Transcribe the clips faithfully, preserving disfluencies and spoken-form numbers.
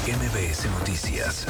M B S Noticias.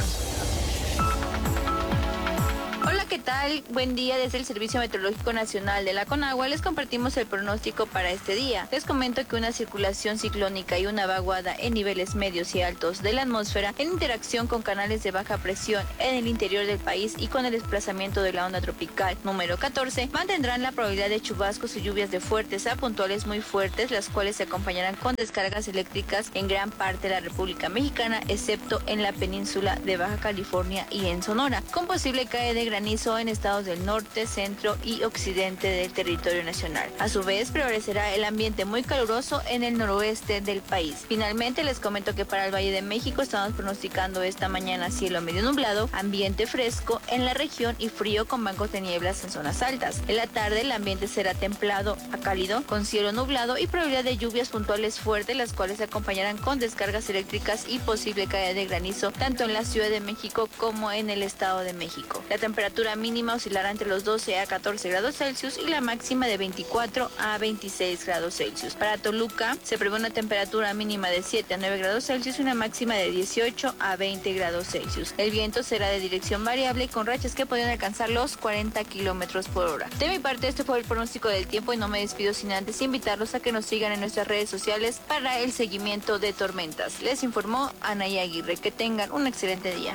Hola, ¿qué tal? Buen día. Desde el Servicio Meteorológico Nacional de la Conagua les compartimos el pronóstico para este día. Les comento que una circulación ciclónica y una vaguada en niveles medios y altos de la atmósfera, en interacción con canales de baja presión en el interior del país y con el desplazamiento de la onda tropical número catorce, mantendrán la probabilidad de chubascos y lluvias de fuertes a puntuales muy fuertes, las cuales se acompañarán con descargas eléctricas en gran parte de la República Mexicana, excepto en la península de Baja California y en Sonora, con posible caída de granizo en estados del norte, centro y occidente del territorio nacional. A su vez, prevalecerá el ambiente muy caluroso en el noroeste del país. Finalmente, les comento que para el Valle de México estamos pronosticando esta mañana cielo medio nublado, ambiente fresco en la región y frío con bancos de nieblas en zonas altas. En la tarde, el ambiente será templado a cálido, con cielo nublado y probabilidad de lluvias puntuales fuertes, las cuales se acompañarán con descargas eléctricas y posible caída de granizo, tanto en la Ciudad de México como en el Estado de México. La temperatura La temperatura mínima oscilará entre los doce a catorce grados Celsius y la máxima de veinticuatro a veintiséis grados Celsius. Para Toluca se prevé una temperatura mínima de siete a nueve grados Celsius y una máxima de dieciocho a veinte grados Celsius. El viento será de dirección variable con rachas que podrían alcanzar los cuarenta kilómetros por hora. De mi parte, este fue el pronóstico del tiempo y no me despido sin antes invitarlos a que nos sigan en nuestras redes sociales para el seguimiento de tormentas. Les informó Anaya Aguirre. Que tengan un excelente día.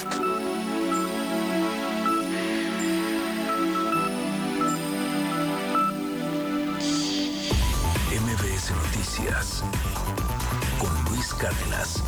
Noticias con Luis Cárdenas.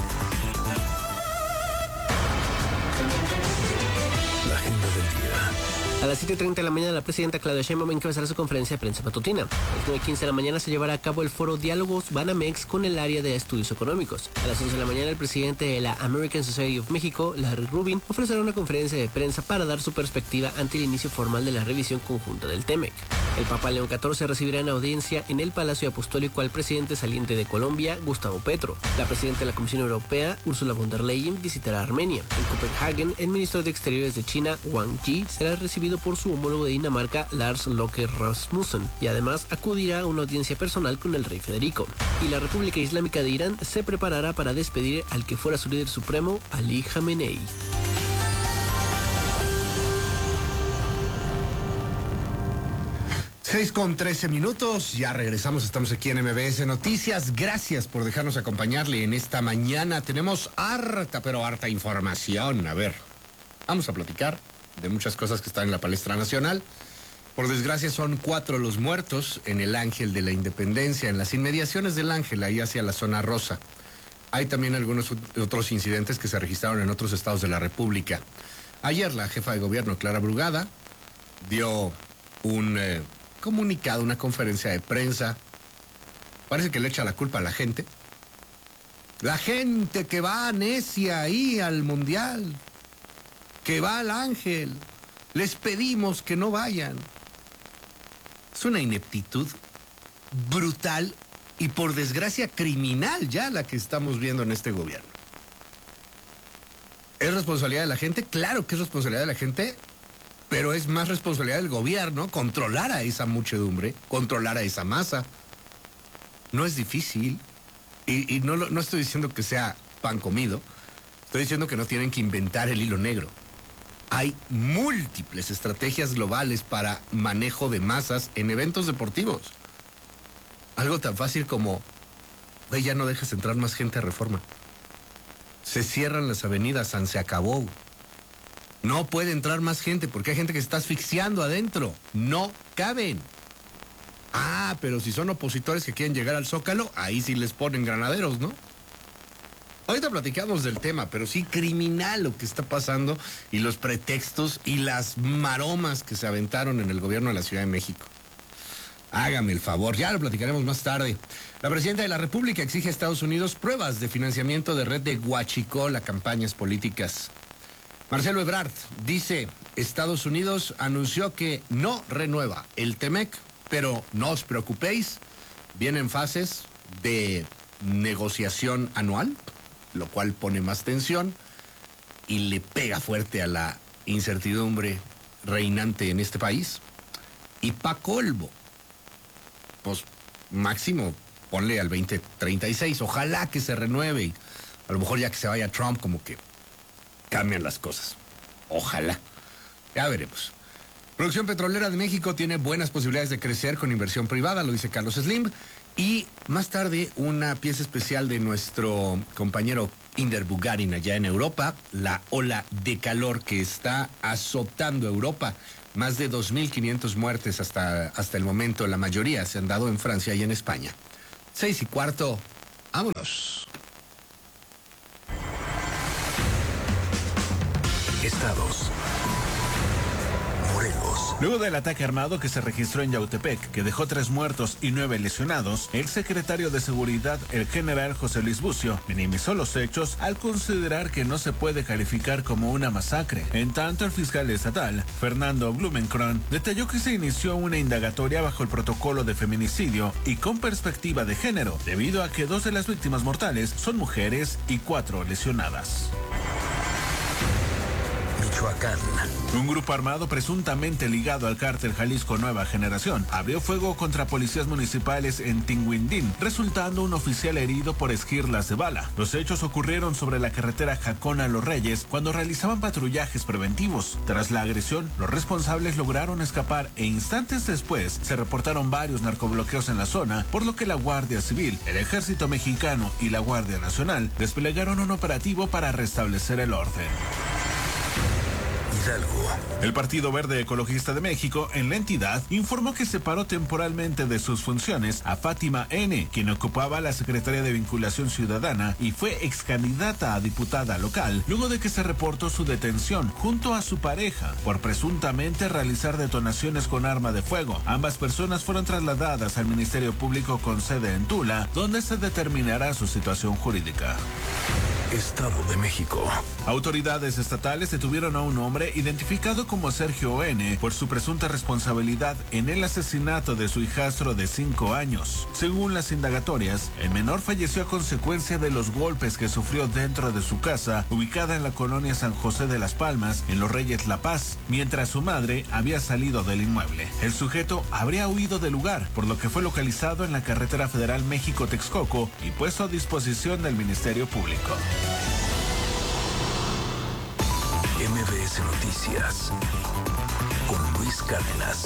La agenda del día. A las siete treinta de la mañana, la presidenta Claudia Sheinbaum encabezará su conferencia de prensa matutina. A las nueve quince de la mañana se llevará a cabo el foro Diálogos Banamex con el área de estudios económicos. A las once de la mañana, el presidente de la American Society of Mexico, Larry Rubin, ofrecerá una conferencia de prensa para dar su perspectiva ante el inicio formal de la revisión conjunta del T M E C. El Papa León catorce recibirá en audiencia en el Palacio Apostólico al presidente saliente de Colombia, Gustavo Petro. La presidenta de la Comisión Europea, Ursula von der Leyen, visitará Armenia. En Copenhague, el ministro de Exteriores de China, Wang Yi, será recibido por su homólogo de Dinamarca, Lars Løkke Rasmussen, y además acudirá a una audiencia personal con el rey Federico. Y la República Islámica de Irán se preparará para despedir al que fuera su líder supremo, Ali Khamenei. seis con trece minutos, ya regresamos, estamos aquí en M B S Noticias. Gracias por dejarnos acompañarle en esta mañana. Tenemos harta, pero harta información. A ver, vamos a platicar de muchas cosas que están en la palestra nacional. Por desgracia son cuatro los muertos en el Ángel de la Independencia, en las inmediaciones del Ángel, ahí hacia la zona rosa. Hay también algunos otros incidentes que se registraron en otros estados de la República. Ayer la jefa de gobierno, Clara Brugada, dio un eh, comunicado, una conferencia de prensa. Parece que le echa la culpa a la gente. La gente que va necia ahí al Mundial, que va al Ángel, les pedimos que no vayan. Es una ineptitud brutal y por desgracia criminal ya la que estamos viendo en este gobierno. ¿Es responsabilidad de la gente? Claro que es responsabilidad de la gente, pero es más responsabilidad del gobierno controlar a esa muchedumbre, controlar a esa masa. No es difícil y, y no, no estoy diciendo que sea pan comido, estoy diciendo que no tienen que inventar el hilo negro. Hay múltiples estrategias globales para manejo de masas en eventos deportivos. Algo tan fácil como, güey, ya no dejes entrar más gente a Reforma. Se cierran las avenidas, San se acabó. No puede entrar más gente porque hay gente que se está asfixiando adentro. No caben. Ah, pero si son opositores que quieren llegar al Zócalo, ahí sí les ponen granaderos, ¿no? Ahorita platicamos del tema, pero sí criminal lo que está pasando y los pretextos y las maromas que se aventaron en el gobierno de la Ciudad de México. Hágame el favor, ya lo platicaremos más tarde. La presidenta de la República exige a Estados Unidos pruebas de financiamiento de red de huachicol a campañas políticas. Marcelo Ebrard dice, Estados Unidos anunció que no renueva el T M E C, pero no os preocupéis, vienen fases de negociación anual, lo cual pone más tensión y le pega fuerte a la incertidumbre reinante en este país. Y pa' colmo, pues máximo ponle al veinte treinta y seis, ojalá que se renueve. A lo mejor ya que se vaya Trump, como que cambian las cosas. Ojalá. Ya veremos. Producción Petrolera de México tiene buenas posibilidades de crecer con inversión privada, lo dice Carlos Slim. Y más tarde, una pieza especial de nuestro compañero Inder Bugarin allá en Europa, la ola de calor que está azotando Europa. Más de dos mil quinientas muertes hasta, hasta el momento, la mayoría se han dado en Francia y en España. Seis y cuarto, vámonos. Estados. Morelos. Luego del ataque armado que se registró en Yautepec, que dejó tres muertos y nueve lesionados, el secretario de Seguridad, el general José Luis Bucio, minimizó los hechos al considerar que no se puede calificar como una masacre. En tanto, el fiscal estatal, Fernando Blumenkron, detalló que se inició una indagatoria bajo el protocolo de feminicidio y con perspectiva de género, debido a que dos de las víctimas mortales son mujeres y cuatro lesionadas. Michoacán. Un grupo armado presuntamente ligado al cártel Jalisco Nueva Generación abrió fuego contra policías municipales en Tinguindín, resultando un oficial herido por esquirlas de bala. Los hechos ocurrieron sobre la carretera Jacona Los Reyes cuando realizaban patrullajes preventivos. Tras la agresión, los responsables lograron escapar e instantes después se reportaron varios narcobloqueos en la zona, por lo que la Guardia Civil, el Ejército Mexicano y la Guardia Nacional desplegaron un operativo para restablecer el orden. Hidalgo. El Partido Verde Ecologista de México, en la entidad, informó que separó temporalmente de sus funciones a Fátima N., quien ocupaba la Secretaría de Vinculación Ciudadana y fue ex candidata a diputada local, luego de que se reportó su detención junto a su pareja por presuntamente realizar detonaciones con arma de fuego. Ambas personas fueron trasladadas al Ministerio Público con sede en Tula, donde se determinará su situación jurídica. Estado de México. Autoridades estatales detuvieron a un hombre identificado como Sergio N. por su presunta responsabilidad en el asesinato de su hijastro de cinco años. Según las indagatorias, el menor falleció a consecuencia de los golpes que sufrió dentro de su casa, ubicada en la colonia San José de las Palmas, en Los Reyes La Paz, mientras su madre había salido del inmueble. El sujeto habría huido del lugar, por lo que fue localizado en la carretera federal México-Texcoco y puesto a disposición del Ministerio Público. M B S Noticias con Luis Cárdenas.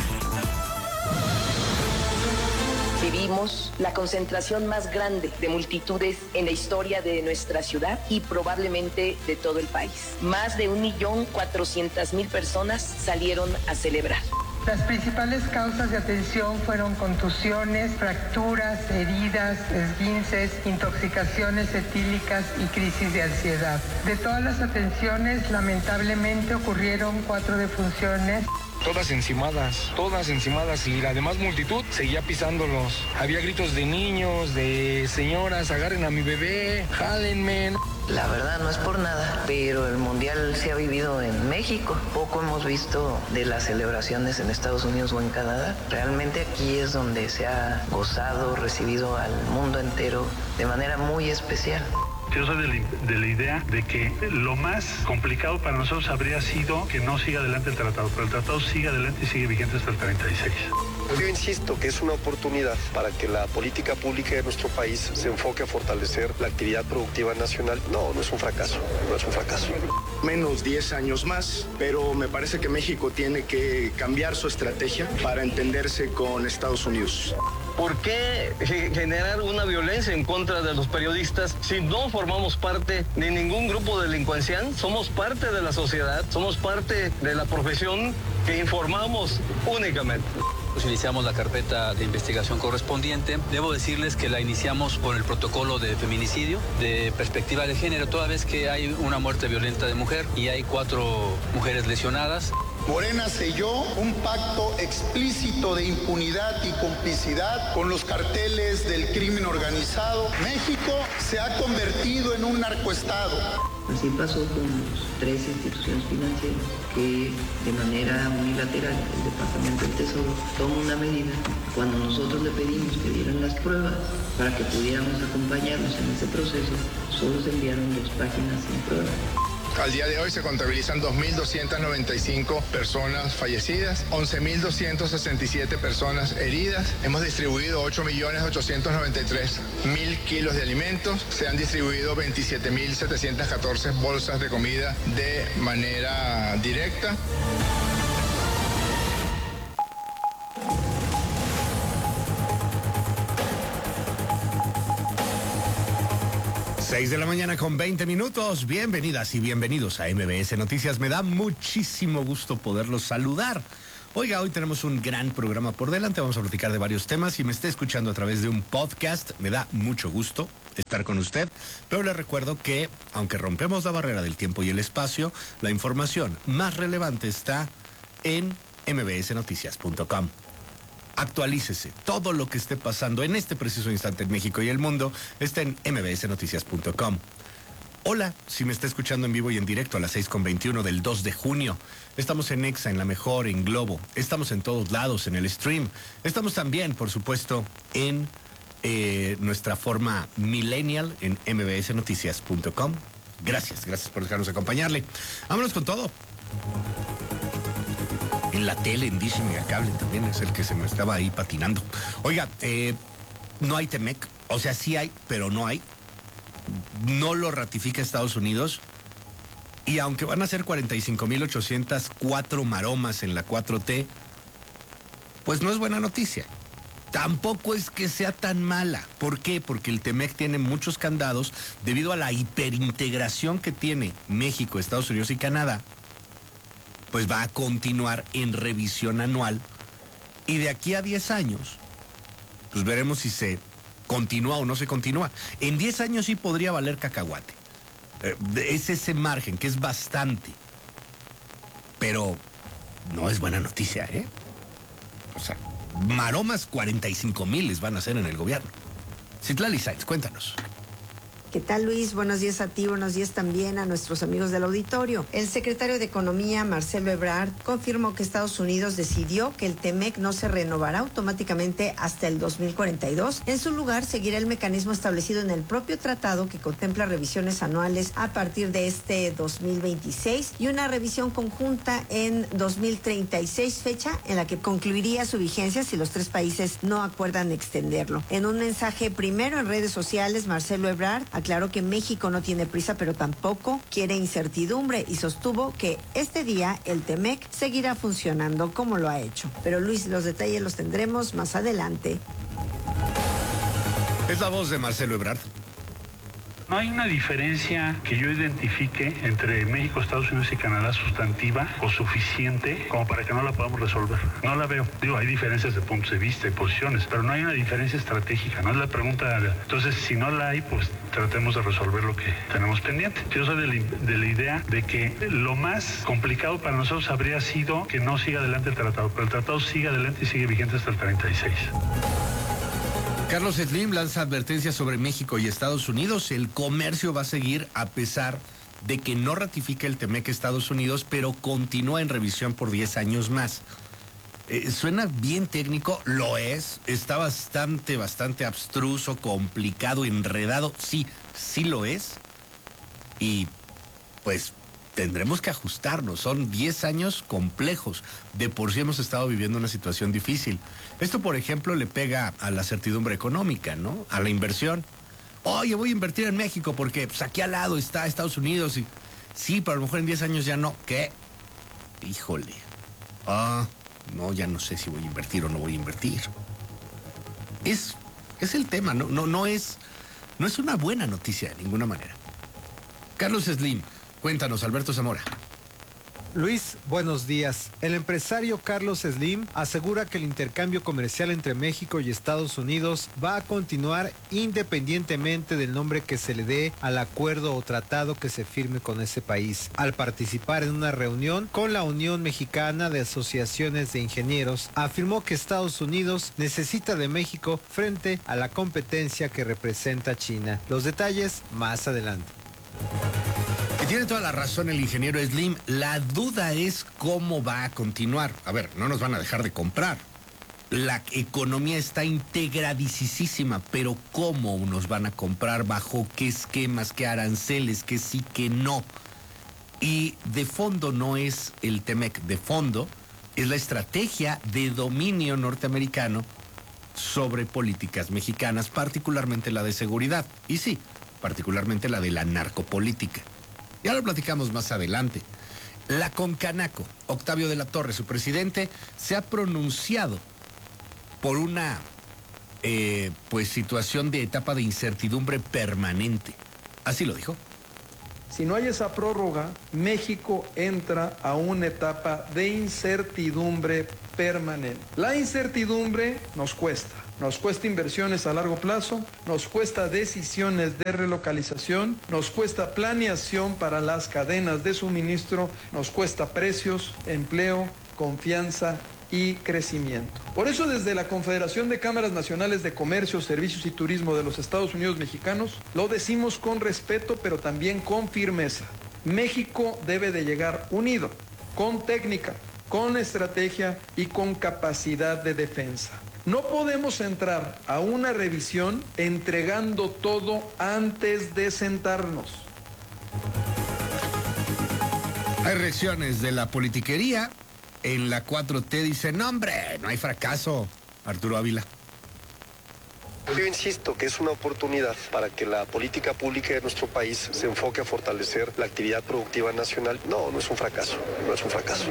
Vivimos la concentración más grande de multitudes en la historia de nuestra ciudad y probablemente de todo el país. Más de un millón cuatrocientas mil personas salieron a celebrar. Las principales causas de atención fueron contusiones, fracturas, heridas, esguinces, intoxicaciones etílicas y crisis de ansiedad. De todas las atenciones, lamentablemente ocurrieron cuatro defunciones. Todas encimadas, todas encimadas y la demás multitud seguía pisándolos. Había gritos de niños, de señoras, agarren a mi bebé, jálenme. La verdad no es por nada, pero el mundial se ha vivido en México. Poco hemos visto de las celebraciones en Estados Unidos o en Canadá. Realmente aquí es donde se ha gozado, recibido al mundo entero de manera muy especial. Yo soy de la, de la idea de que lo más complicado para nosotros habría sido que no siga adelante el tratado, pero el tratado sigue adelante y sigue vigente hasta el treinta y seis. Yo insisto que es una oportunidad para que la política pública de nuestro país se enfoque a fortalecer la actividad productiva nacional. No, no es un fracaso, no es un fracaso. Menos diez años más, pero me parece que México tiene que cambiar su estrategia para entenderse con Estados Unidos. ¿Por qué generar una violencia en contra de los periodistas si no formamos parte de ningún grupo delincuencial? Somos parte de la sociedad, somos parte de la profesión que informamos únicamente. Pues iniciamos la carpeta de investigación correspondiente. Debo decirles que la iniciamos por el protocolo de feminicidio, de perspectiva de género, toda vez que hay una muerte violenta de mujer y hay cuatro mujeres lesionadas. Morena selló un pacto explícito de impunidad y complicidad con los carteles del crimen organizado. México se ha convertido en un narcoestado. Así pasó con las tres instituciones financieras que de manera unilateral el Departamento del Tesoro toma una medida. Cuando nosotros le pedimos que dieran las pruebas para que pudiéramos acompañarnos en ese proceso, solo se enviaron dos páginas sin pruebas. Al día de hoy se contabilizan dos mil doscientas noventa y cinco personas fallecidas, once mil doscientas sesenta y siete personas heridas. Hemos distribuido ocho millones ochocientos noventa y tres mil kilos de alimentos. Se han distribuido veintisiete mil setecientas catorce bolsas de comida de manera directa. seis de la mañana con veinte minutos. Bienvenidas y bienvenidos a M B S Noticias. Me da muchísimo gusto poderlos saludar. Oiga, hoy tenemos un gran programa por delante. Vamos a platicar de varios temas. Si me está escuchando a través de un podcast, me da mucho gusto estar con usted. Pero le recuerdo que, aunque rompemos la barrera del tiempo y el espacio, la información más relevante está en m b s noticias punto com. Actualícese. Todo lo que esté pasando en este preciso instante en México y el mundo está en m b s noticias punto com. Hola, si me está escuchando en vivo y en directo a las seis con veintiuno del dos de junio. Estamos en Exa, en La Mejor, en Globo. Estamos en todos lados, en el stream. Estamos también, por supuesto, en eh, nuestra forma millennial en m b s noticias punto com. Gracias, gracias por dejarnos acompañarle. Vámonos con todo. En la tele, en Dish y Megacable también es el que se me estaba ahí patinando. Oiga, eh, no hay Temec, o sea, sí hay, pero no hay. No lo ratifica Estados Unidos. Y aunque van a ser cuarenta y cinco mil ochocientas cuatro maromas en la cuatro T, pues no es buena noticia. Tampoco es que sea tan mala. ¿Por qué? Porque el Temec tiene muchos candados debido a la hiperintegración que tiene México, Estados Unidos y Canadá. Pues va a continuar en revisión anual y de aquí a diez años, pues veremos si se continúa o no se continúa. En diez años sí podría valer cacahuate. Eh, es ese margen, que es bastante. Pero no es buena noticia, ¿eh? O sea, maromas cuarenta y cinco mil les van a hacer en el gobierno. Citlali Sáenz, cuéntanos. ¿Qué tal, Luis? Buenos días a ti, buenos días también a nuestros amigos del auditorio. El secretario de Economía, Marcelo Ebrard, confirmó que Estados Unidos decidió que el Temec no se renovará automáticamente hasta el dos mil cuarenta y dos. En su lugar, seguirá el mecanismo establecido en el propio tratado que contempla revisiones anuales a partir de este dos mil veintiséis y una revisión conjunta en dos mil treinta y seis, fecha en la que concluiría su vigencia si los tres países no acuerdan extenderlo. En un mensaje primero en redes sociales, Marcelo Ebrard aclaró que México no tiene prisa, pero tampoco quiere incertidumbre y sostuvo que este día el Temec seguirá funcionando como lo ha hecho. Pero Luis, los detalles los tendremos más adelante. Es la voz de Marcelo Ebrard. No hay una diferencia que yo identifique entre México, Estados Unidos y Canadá sustantiva o suficiente como para que no la podamos resolver. No la veo. Digo, hay diferencias de puntos de vista y posiciones, pero no hay una diferencia estratégica. No es la pregunta. Entonces, si no la hay, pues tratemos de resolver lo que tenemos pendiente. Yo soy de la, de la idea de que lo más complicado para nosotros habría sido que no siga adelante el tratado, pero el tratado sigue adelante y sigue vigente hasta el treinta y seis. Carlos Slim lanza advertencias sobre México y Estados Unidos. El comercio va a seguir a pesar de que no ratifique el Temec Estados Unidos, pero continúa en revisión por diez años más. Eh, suena bien técnico, lo es. Está bastante, bastante abstruso, complicado, enredado. Sí, sí lo es. Y pues tendremos que ajustarnos. Son diez años complejos. De por sí hemos estado viviendo una situación difícil. Esto, por ejemplo, le pega a la certidumbre económica, ¿no? A la inversión. Oye, voy a invertir en México porque pues, aquí al lado está Estados Unidos. Y sí, pero a lo mejor en diez años ya no. ¿Qué? Híjole. Ah, no, ya no sé si voy a invertir o no voy a invertir. Es, es el tema, no, no, no es, no es una buena noticia de ninguna manera. Carlos Slim, cuéntanos, Alberto Zamora. Luis, buenos días. El empresario Carlos Slim asegura que el intercambio comercial entre México y Estados Unidos va a continuar independientemente del nombre que se le dé al acuerdo o tratado que se firme con ese país. Al participar en una reunión con la Unión Mexicana de Asociaciones de Ingenieros, afirmó que Estados Unidos necesita de México frente a la competencia que representa China. Los detalles más adelante. Y tiene toda la razón el ingeniero Slim. La duda es cómo va a continuar. A ver, no nos van a dejar de comprar. La economía está integradicísima, pero ¿cómo nos van a comprar? ¿Bajo qué esquemas, qué aranceles, qué sí, qué no? Y de fondo no es el T-MEC, de fondo es la estrategia de dominio norteamericano sobre políticas mexicanas, particularmente la de seguridad. Y sí, particularmente la de la narcopolítica. Ya lo platicamos más adelante. La Concanaco, Octavio de la Torre, su presidente, se ha pronunciado por una eh, pues situación de etapa de incertidumbre permanente. Así lo dijo. Si no hay esa prórroga, México entra a una etapa de incertidumbre permanente. La incertidumbre nos cuesta. Nos cuesta inversiones a largo plazo, nos cuesta decisiones de relocalización, nos cuesta planeación para las cadenas de suministro, nos cuesta precios, empleo, confianza y crecimiento. Por eso, desde la Confederación de Cámaras Nacionales de Comercio, Servicios y Turismo de los Estados Unidos Mexicanos, lo decimos con respeto, pero también con firmeza. México debe de llegar unido, con técnica, con estrategia y con capacidad de defensa. No podemos entrar a una revisión entregando todo antes de sentarnos. Hay reacciones de la politiquería. En la cuatro T dicen, no hombre, no hay fracaso. Arturo Ávila. Yo insisto que es una oportunidad para que la política pública de nuestro país se enfoque a fortalecer la actividad productiva nacional. No, no es un fracaso, no es un fracaso.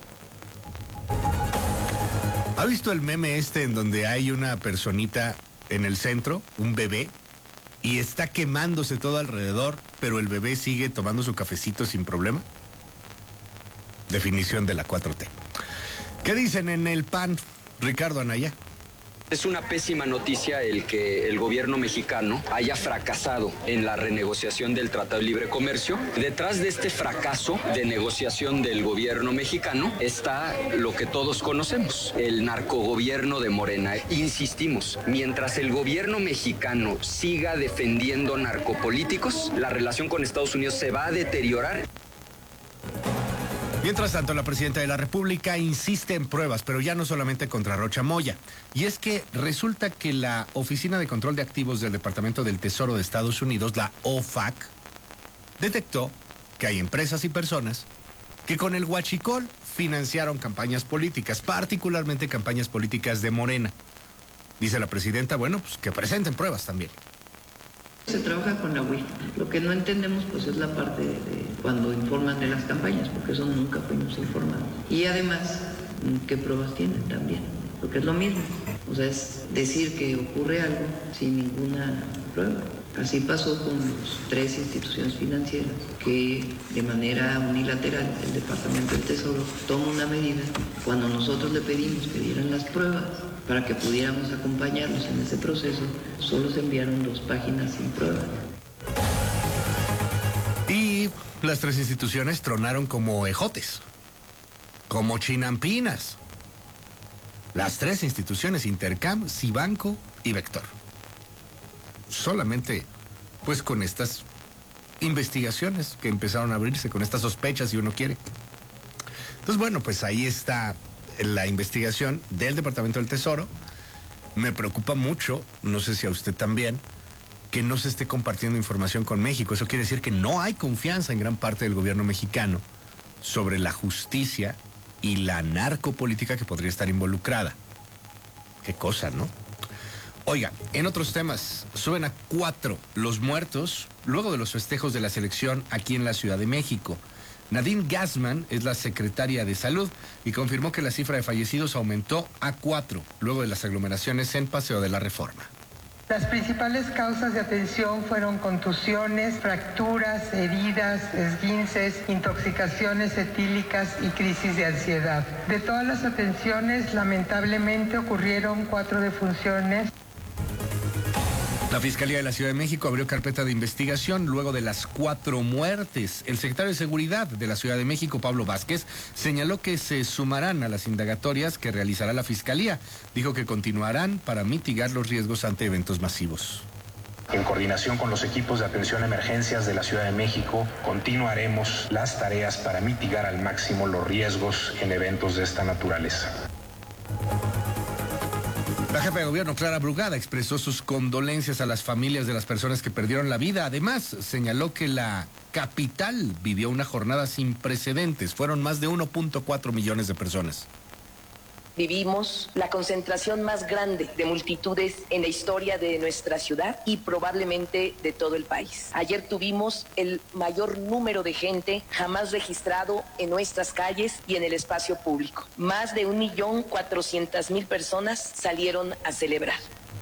¿Ha visto el meme este en donde hay una personita en el centro, un bebé, y está quemándose todo alrededor, pero el bebé sigue tomando su cafecito sin problema? Definición de la cuatro T. ¿Qué dicen en el P A N, Ricardo Anaya? Es una pésima noticia el que el gobierno mexicano haya fracasado en la renegociación del Tratado de Libre Comercio. Detrás de este fracaso de negociación del gobierno mexicano está lo que todos conocemos, el narcogobierno de Morena. Insistimos, mientras el gobierno mexicano siga defendiendo narcopolíticos, la relación con Estados Unidos se va a deteriorar. Mientras tanto, la presidenta de la República insiste en pruebas, pero ya no solamente contra Rocha Moya. Y es que resulta que la Oficina de Control de Activos del Departamento del Tesoro de Estados Unidos, la O F A C, detectó que hay empresas y personas que con el huachicol financiaron campañas políticas, particularmente campañas políticas de Morena. Dice la presidenta, bueno, pues que presenten pruebas también. Se trabaja con la U I F. Lo que no entendemos pues es la parte de cuando informan de las campañas, porque eso nunca fuimos informados. Y además, ¿qué pruebas tienen también? Porque es lo mismo. O sea, es decir que ocurre algo sin ninguna prueba. Así pasó con las tres instituciones financieras, que de manera unilateral el Departamento del Tesoro toma una medida cuando nosotros le pedimos que dieran las pruebas para que pudiéramos acompañarlos en ese proceso. Solo se enviaron dos páginas sin pruebas. Y las tres instituciones tronaron como ejotes, como chinampinas. Las tres instituciones, Intercam, Cibanco y Vector. Solamente, pues con estas investigaciones que empezaron a abrirse, con estas sospechas, si uno quiere. Entonces, bueno, pues ahí está la investigación del Departamento del Tesoro. Me preocupa mucho, no sé si a usted también, que no se esté compartiendo información con México. Eso quiere decir que no hay confianza en gran parte del gobierno mexicano sobre la justicia y la narcopolítica que podría estar involucrada. Qué cosa, ¿no? Oiga, en otros temas, suben a cuatro los muertos luego de los festejos de la selección aquí en la Ciudad de México. Nadine Gassman es la secretaria de Salud y confirmó que la cifra de fallecidos aumentó a cuatro luego de las aglomeraciones en Paseo de la Reforma. Las principales causas de atención fueron contusiones, fracturas, heridas, esguinces, intoxicaciones etílicas y crisis de ansiedad. De todas las atenciones, lamentablemente ocurrieron cuatro defunciones. La Fiscalía de la Ciudad de México abrió carpeta de investigación luego de las cuatro muertes. El secretario de Seguridad de la Ciudad de México, Pablo Vázquez, señaló que se sumarán a las indagatorias que realizará la Fiscalía. Dijo que continuarán para mitigar los riesgos ante eventos masivos. En coordinación con los equipos de atención a emergencias de la Ciudad de México, continuaremos las tareas para mitigar al máximo los riesgos en eventos de esta naturaleza. La La jefa de gobierno, Clara Brugada, expresó sus condolencias a las familias de las personas que perdieron la vida. Además, señaló que la capital vivió una jornada sin precedentes. Fueron más de uno punto cuatro millones de personas. Vivimos la concentración más grande de multitudes en la historia de nuestra ciudad y probablemente de todo el país. Ayer tuvimos el mayor número de gente jamás registrado en nuestras calles y en el espacio público. Más de un millón cuatrocientas mil personas salieron a celebrar.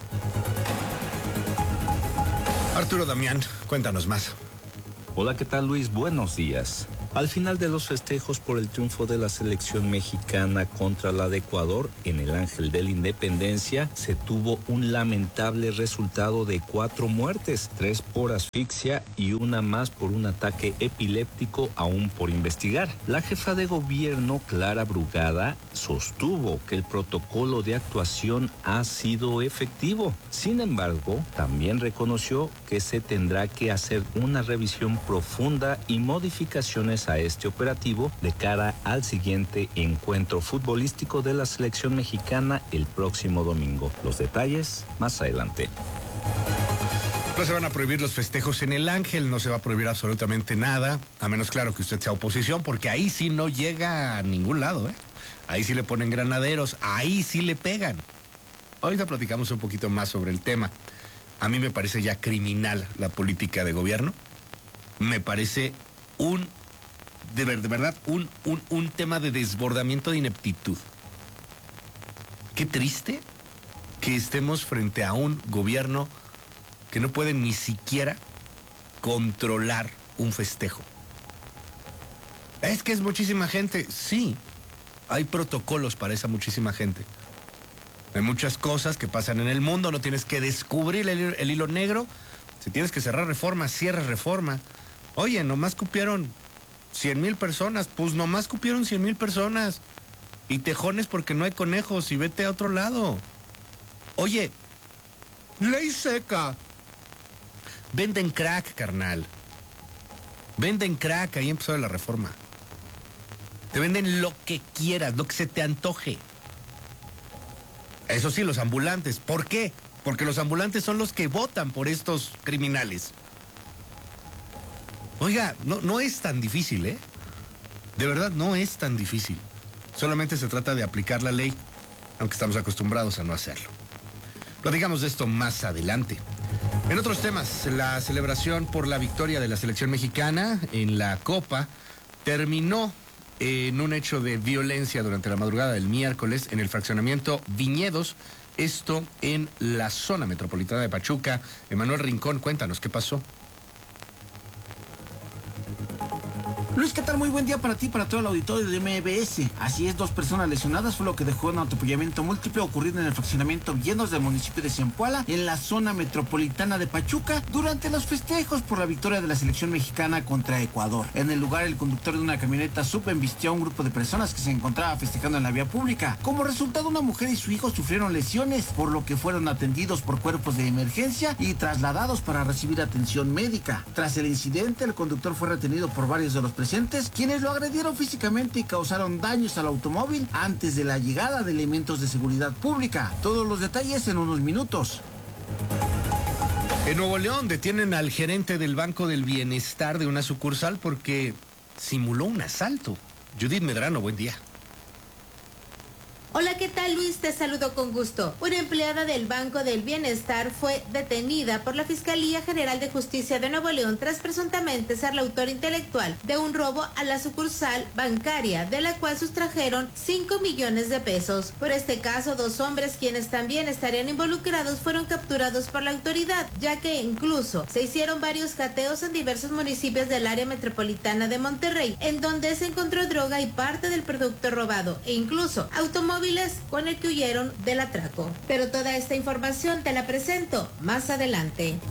Arturo Damián, cuéntanos más. Hola, ¿qué tal, Luis? Buenos días. Al final de los festejos por el triunfo de la selección mexicana contra la de Ecuador en el Ángel de la Independencia, se tuvo un lamentable resultado de cuatro muertes, tres por asfixia y una más por un ataque epiléptico aún por investigar. La jefa de gobierno, Clara Brugada, sostuvo que el protocolo de actuación ha sido efectivo. Sin embargo, también reconoció que se tendrá que hacer una revisión profunda y modificaciones a este operativo de cara al siguiente encuentro futbolístico de la selección mexicana el próximo domingo. Los detalles más adelante. No se van a prohibir los festejos en el Ángel, no se va a prohibir absolutamente nada, a menos claro que usted sea oposición, porque ahí sí no llega a ningún lado, ¿eh? Ahí sí le ponen granaderos, ahí sí le pegan. Ahorita platicamos un poquito más sobre el tema. A mí me parece ya criminal la política de gobierno. Me parece un, de, ver, de verdad, un, un, un tema de desbordamiento de ineptitud. Qué triste que estemos frente a un gobierno que no puede ni siquiera controlar un festejo. Es que es muchísima gente. Sí, hay protocolos para esa muchísima gente. Hay muchas cosas que pasan en el mundo, no tienes que descubrir el, el hilo negro. Si tienes que cerrar reforma, cierra reforma. Oye, nomás cupieron cien mil personas, pues nomás cupieron cien mil personas. Y tejones porque no hay conejos y vete a otro lado. Oye, ley seca. Venden crack, carnal. Venden crack, ahí empezó la reforma. Te venden lo que quieras, lo que se te antoje. Eso sí, los ambulantes. ¿Por qué? Porque los ambulantes son los que votan por estos criminales. Oiga, no, no es tan difícil, ¿eh? De verdad, no es tan difícil. Solamente se trata de aplicar la ley, aunque estamos acostumbrados a no hacerlo. Platicamos de esto más adelante. En otros temas, la celebración por la victoria de la selección mexicana en la Copa terminó en un hecho de violencia durante la madrugada del miércoles en el fraccionamiento Viñedos, esto en la zona metropolitana de Pachuca. Emanuel Rincón, cuéntanos, ¿qué pasó? Luis, ¿qué tal? Muy buen día para ti, para todo el auditorio de M B S. Así es, dos personas lesionadas fue lo que dejó un atropellamiento múltiple ocurrido en el fraccionamiento Viñedos del municipio de Zempoala, en la zona metropolitana de Pachuca, durante los festejos por la victoria de la selección mexicana contra Ecuador. En el lugar, el conductor de una camioneta subembistió a un grupo de personas que se encontraba festejando en la vía pública. Como resultado, una mujer y su hijo sufrieron lesiones, por lo que fueron atendidos por cuerpos de emergencia y trasladados para recibir atención médica. Tras el incidente, el conductor fue retenido por varios de los presentes, quienes lo agredieron físicamente y causaron daños al automóvil antes de la llegada de elementos de seguridad pública. Todos los detalles en unos minutos. En Nuevo León detienen al gerente del Banco del Bienestar de una sucursal porque simuló un asalto. Judith Medrano, buen día. Hola, ¿qué tal, Luis? Te saludo con gusto. Una empleada del Banco del Bienestar fue detenida por la Fiscalía General de Justicia de Nuevo León tras presuntamente ser la autora intelectual de un robo a la sucursal bancaria, de la cual sustrajeron cinco millones de pesos. Por este caso, dos hombres quienes también estarían involucrados fueron capturados por la autoridad, ya que incluso se hicieron varios cateos en diversos municipios del área metropolitana de Monterrey, en donde se encontró droga y parte del producto robado, e incluso automóviles con el que huyeron del atraco. Pero toda esta información te la presento más adelante.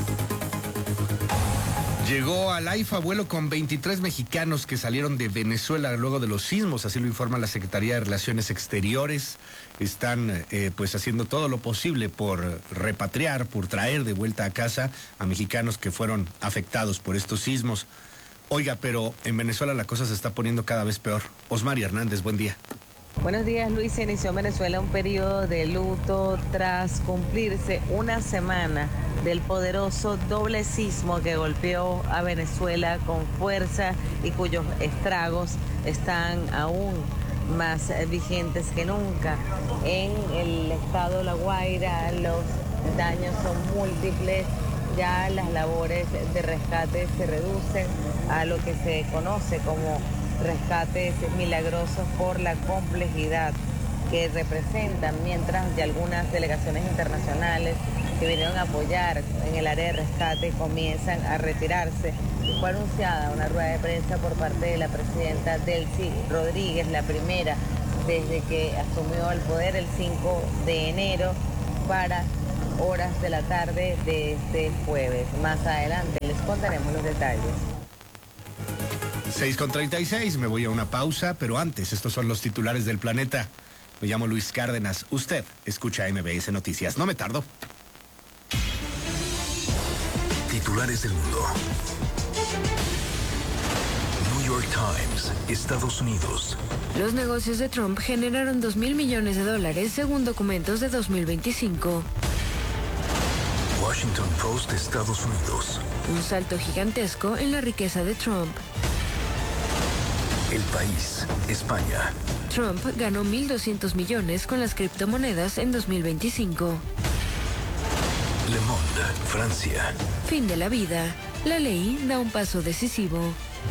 Llegó al AIFA vuelo con veintitrés mexicanos que salieron de Venezuela luego de los sismos, así lo informa la Secretaría de Relaciones Exteriores. Están eh, pues haciendo todo lo posible por repatriar, por traer de vuelta a casa a mexicanos que fueron afectados por estos sismos. Oiga, pero en Venezuela la cosa se está poniendo cada vez peor. Osmari Hernández, buen día. Buenos días, Luis. Se inició en Venezuela un periodo de luto tras cumplirse una semana del poderoso doble sismo que golpeó a Venezuela con fuerza y cuyos estragos están aún más vigentes que nunca. En el estado La Guaira los daños son múltiples. Ya las labores de rescate se reducen a lo que se conoce como rescates milagrosos por la complejidad que representan, mientras de algunas delegaciones internacionales que vinieron a apoyar en el área de rescate comienzan a retirarse. Fue anunciada una rueda de prensa por parte de la presidenta Delcy Rodríguez, la primera desde que asumió el poder el cinco de enero, para horas de la tarde de este jueves. Más adelante les contaremos los detalles. seis con treinta y seis, me voy a una pausa, pero antes, estos son los titulares del planeta. Me llamo Luis Cárdenas. Usted escucha M B S Noticias. No me tardo. Titulares del mundo. New York Times, Estados Unidos. Los negocios de Trump generaron dos mil millones de dólares según documentos de dos mil veinticinco. Washington Post, Estados Unidos. Un salto gigantesco en la riqueza de Trump. El País, España. Trump ganó mil doscientos millones con las criptomonedas en dos mil veinticinco. Le Monde, Francia. Fin de la vida. La ley da un paso decisivo.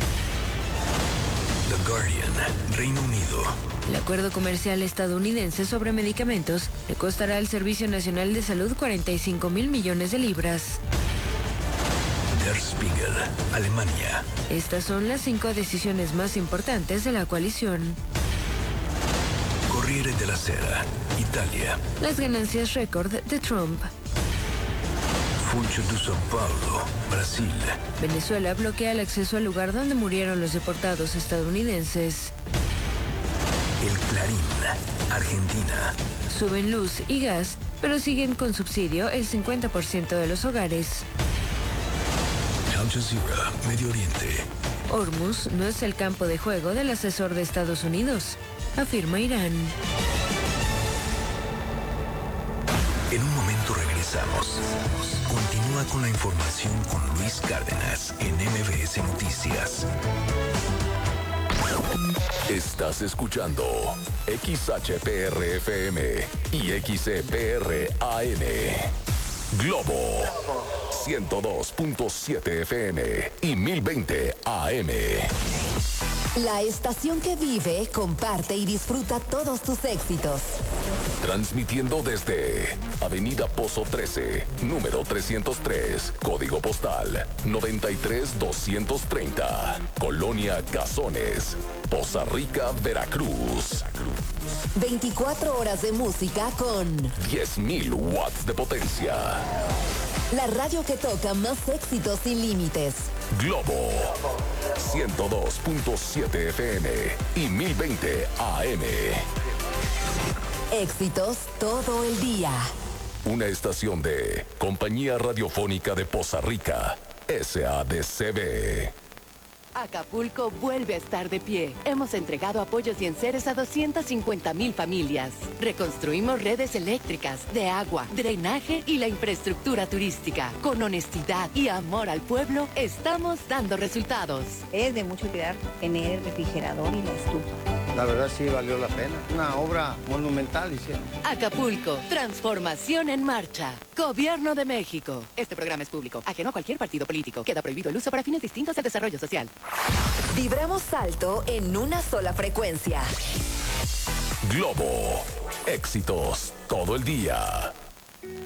The Guardian, Reino Unido. El acuerdo comercial estadounidense sobre medicamentos le costará al Servicio Nacional de Salud cuarenta y cinco mil millones de libras. Der Spiegel, Alemania. Estas son las cinco decisiones más importantes de la coalición. Corriere della Sera, Italia. Las ganancias récord de Trump. Funcho de São Paulo, Brasil. Venezuela bloquea el acceso al lugar donde murieron los deportados estadounidenses. El Clarín, Argentina. Suben luz y gas, pero siguen con subsidio el cincuenta por ciento de los hogares. Al Jazeera, Medio Oriente. Hormuz no es el campo de juego del asesor de Estados Unidos, afirma Irán. En un momento regresamos. Continúa con la información con Luis Cárdenas en M B S Noticias. Estás escuchando X H P R F M y X E P R A N. Globo ciento dos punto siete F M y mil veinte A M. La estación que vive, comparte y disfruta todos tus éxitos. Transmitiendo desde Avenida Pozo trece, número trescientos tres, código postal noventa y tres doscientos treinta, Colonia Cazones, Poza Rica, Veracruz. veinticuatro horas de música con diez mil watts de potencia. La radio que toca más éxitos sin límites. Globo ciento dos punto siete F M y mil veinte A M. Éxitos todo el día. Una estación de Compañía Radiofónica de Poza Rica, S A D C B. Acapulco vuelve a estar de pie. Hemos entregado apoyos y enseres a doscientas cincuenta mil familias. Reconstruimos redes eléctricas, de agua, drenaje y la infraestructura turística. Con honestidad y amor al pueblo, estamos dando resultados. Es de mucha utilidad tener el refrigerador y la estufa. La verdad sí valió la pena. Una obra monumental hicieron. Acapulco, transformación en marcha. Gobierno de México. Este programa es público, ajeno a cualquier partido político. Queda prohibido el uso para fines distintos del desarrollo social. Vibramos alto en una sola frecuencia. Globo. Éxitos todo el día.